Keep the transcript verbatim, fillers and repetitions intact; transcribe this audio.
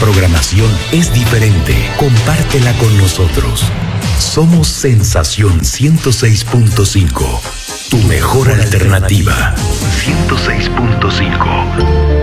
Programación es diferente. Compártela con nosotros. Somos Sensación ciento seis punto cinco. Tu mejor alternativa. ciento seis punto cinco.